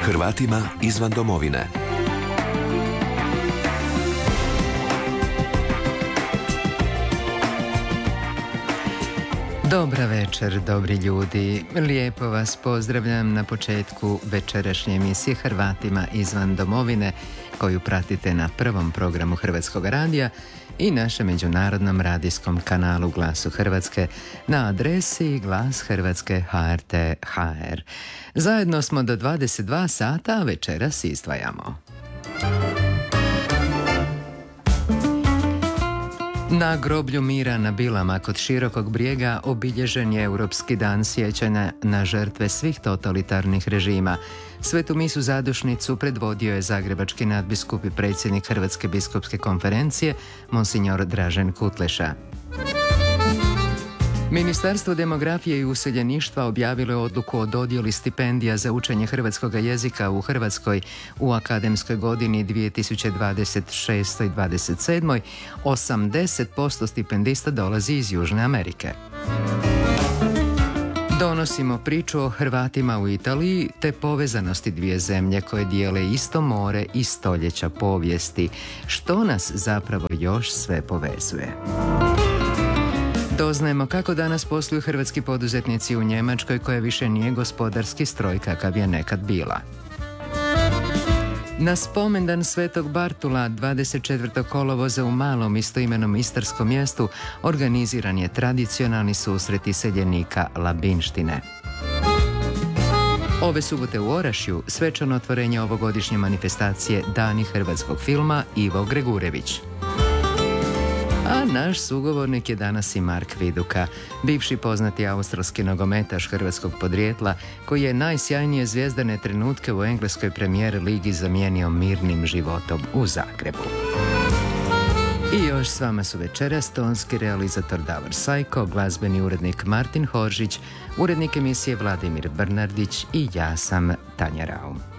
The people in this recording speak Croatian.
Hrvatima izvan domovine. Dobra večer, dobri ljudi. Lijepo vas pozdravljam na početku večerašnje emisije Hrvatima izvan domovine, koju pratite na prvom programu Hrvatskog radija i našem međunarodnom radijskom kanalu Glasu Hrvatske na adresi Glas Hrvatske HRT.hr. Zajedno smo do 22 sata, a večeras izdvajamo. Na groblju mira na Bilama kod Širokog Brijega obilježen je Europski dan sjećanja na žrtve svih totalitarnih režima. Svetu misu zadušnicu predvodio je zagrebački nadbiskup i predsjednik Hrvatske biskupske konferencije, monsinjor Dražen Kutleša. Ministarstvo demografije i useljeništva objavilo je odluku o dodjeli stipendija za učenje hrvatskog jezika u Hrvatskoj u akademskoj godini 2026. i 2027. 80% stipendista dolazi iz Južne Amerike. Donosimo priču o Hrvatima u Italiji te povezanosti dvije zemlje koje dijele isto more i stoljeća povijesti. Što nas zapravo još sve povezuje? Doznajemo kako danas posluju hrvatski poduzetnici u Njemačkoj, koja više nije gospodarski stroj kakav je nekad bila. Na spomendan Svetog Bartula 24. kolovoza u malom istoimenom istarskom mjestu organiziran je tradicionalni susret iseljenika Labinštine. Ove subote u Orašju svečano otvorenje ovogodišnje manifestacije Dani hrvatskog filma Ivo Gregurević. A naš sugovornik je danas i Mark Viduka, bivši poznati australski nogometaš hrvatskog podrijetla, koji je najsjajnije zvijezdane trenutke u engleskoj premijer ligi zamijenio mirnim životom u Zagrebu. I još s vama su večeras tonski realizator Davor Sajko, glazbeni urednik Martin Horžić, urednik emisije Vladimir Brnardić i ja sam Tanja Raum.